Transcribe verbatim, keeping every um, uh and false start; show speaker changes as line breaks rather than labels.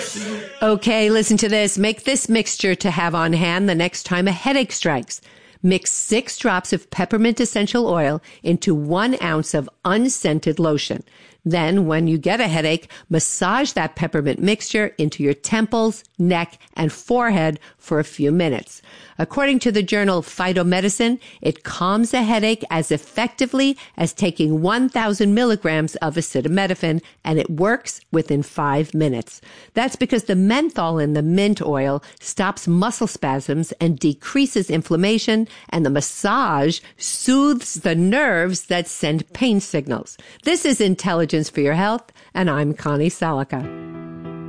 Okay, listen to this. Make this mixture to have on hand the next time a headache strikes. Mix six drops of peppermint essential oil into one ounce of unscented lotion. Then, when you get a headache, massage that peppermint mixture into your temples, neck, and forehead for a few minutes. According to the journal Phytomedicine, it calms a headache as effectively as taking one thousand milligrams of acetaminophen, and it works within five minutes. That's because the menthol in the mint oil stops muscle spasms and decreases inflammation, and the massage soothes the nerves that send pain signals. This is Intelligence for Your Health, and I'm Connie Salica.